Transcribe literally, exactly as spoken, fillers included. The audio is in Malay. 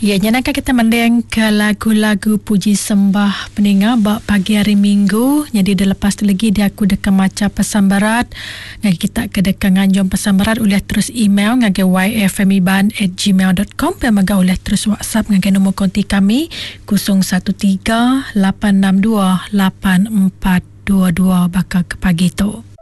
Ya, jangan kita mendeng ke lagu-lagu puji sembah peninga bak pagi hari Minggu. Jadi dia lepas tu lagi dia aku dekat macam pesan berat. Ngagi kita ke dekat nganjung pesan berat boleh terus email ngagi y f m iban at gmail dot com dan maga boleh terus WhatsApp ngagi nombor konti kami kosong satu tiga lapan enam dua lapan empat dua dua bakal ke pagi tu.